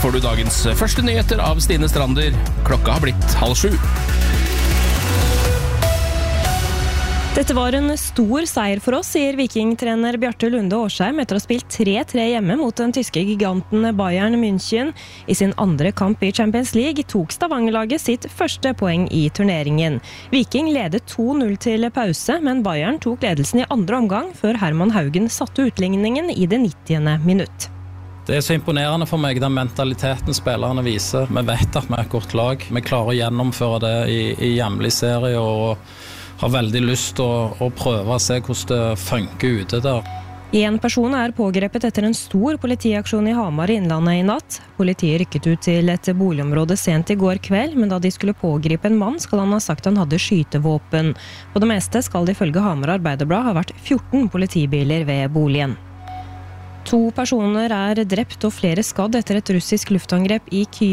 får du dagens første nyheter av Stine Strander. Klokka har blitt 6:30. Dette var en stor seier for oss, sier Viking-trener Bjarte Lunde Årsheim etter å ha spilt 3-3 hjemme mot den tyske giganten Bayern München. I sin andre kamp i Champions League tok Stavanger-laget sitt første poeng i turneringen. Viking ledet 2-0 til pause, men Bayern tok ledelsen i andre omgang før Herman Haugen satte utligningen i det 90. minutt. Det så imponerende for meg, den mentaliteten spillerne viser. Vi vet at vi et godt lag. Vi klarer å gjennomføre det i hjemlig serie og har veldig lyst til å prøve å se hvordan det funker ute der. En person pågrepet etter en stor politiaksjon i Hamar i Innlandet i natt. Politiet rykket ut til et boligområde sent i går kveld, men da de skulle pågripe en mann, skal han ha sagt han hadde skytevåpen. På det meste skal det ifølge Hamar Arbeiderblad ha vært 14 politibiler ved boligen. 2 personer drept og flere skadd etter et russisk luftangrep i Kyiv.